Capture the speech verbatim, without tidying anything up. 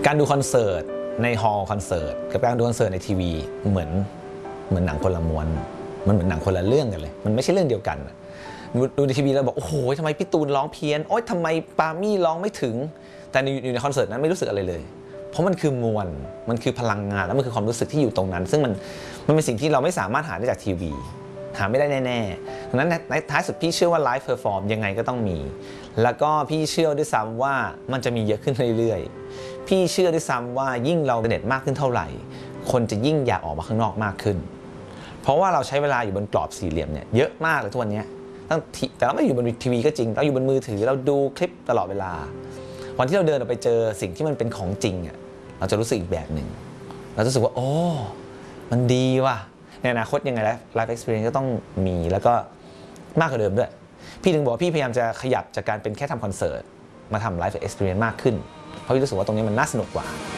การดูคอนเสิร์ตในฮอลล์คอนเสิร์ตกับการดูคอนเสิร์ตในทีวีเหมือนเหมือนหนังคนละม้วนมันเหมือนหนังคนละเรื่องกันเลยมันไม่ใช่เรื่องเดียวกันดูในทีวีเราบอกโอ้โหทำไมพี่ตูนร้องเพี้ยนโอ๊ยทำไมปามี่ร้องไม่ถึงแต่อยู่ในคอนเสิร์ตนั้นไม่รู้สึกอะไรเลยเพราะมันคือมวลมันคือพลังงานแล้วมันคือความรู้สึกที่อยู่ตรงนั้นซึ่งมันมันเป็นสิ่งที่เราไม่สามารถหาได้จากทีวีหาไม่ได้แน่ๆดังนั้นในท้ายสุดพี่เชื่อว่าไลฟ์เพอร์ฟอร์มยังไงก็ต้องมีแล้วก็พี่เชื่อด้วยซ้ำว่ามันจะมีเยอะขึ้นเรื่อยๆพี่เชื่อด้วยซ้ำว่ายิ่งเราเน็ตมากขึ้นเท่าไหร่คนจะยิ่งอยากออกมาข้างนอกมากขึ้นเพราะว่าเราใช้เวลาอยู่บนกรอบสี่เหลี่ยมเนี่ยเยอะมากเลยทุกวันนี้ตั้งแต่เราไม่อยู่บนทีวีก็จริงเราอยู่บนมือถือเราดูคลิปตลอดเวลาวันที่เราเดินออกไปเจอสิ่งที่มันเป็นของจริงอ่ะเราจะรู้สึกอีกแบบหนึ่งเราจะรู้สึกว่าโอ้มันดีว่ะในอนาคตยังไงไลฟ์ experience ก็ต้องมีแล้วก็มากกว่าเดิมด้วยพี่ถึงบอกว่าพี่พยายามจะขยับจากการเป็นแค่ทำคอนเสิร์ตมาทำไลฟ์ experience มากขึ้นเพราะพี่รู้สึกว่าตรงนี้มันน่าสนุกกว่า